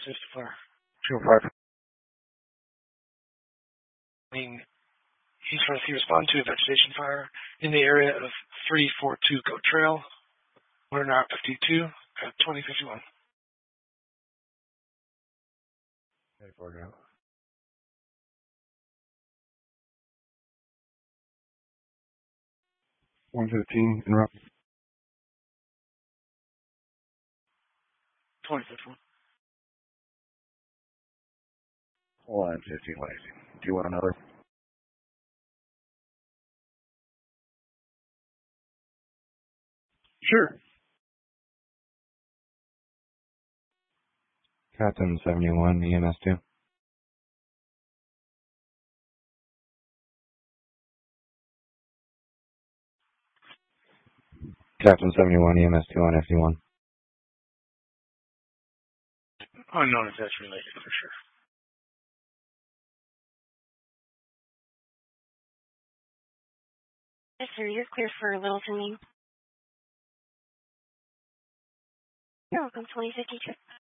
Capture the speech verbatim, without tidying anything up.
Safety fire. two five. East North, respond to a vegetation fire in the area of three four two Goat Trail, one hour fifty-two at twenty fifty-one. eighty-four go. one fifteen, interrupt. twenty fifty-one. one fifteen, lazy. Do you want another? Sure. Captain seventy-one, E M S two. Captain seventy-one, E M S two on F D one. Unknown if that's related for sure. Yes, sir. You're clear for Littleton. You're welcome, twenty fifty-two.